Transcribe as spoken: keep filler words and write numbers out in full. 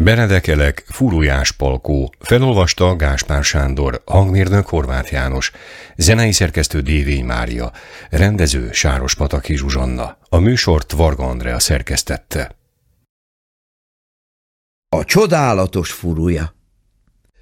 Benedekelek, Furujás Palkó, felolvasta Gáspár Sándor, hangmérnök Horváth János, zenei szerkesztő Dévény Mária, rendező Sárospataki Zsuzsanna. A műsort Varga Andrea szerkesztette. A csodálatos furuja.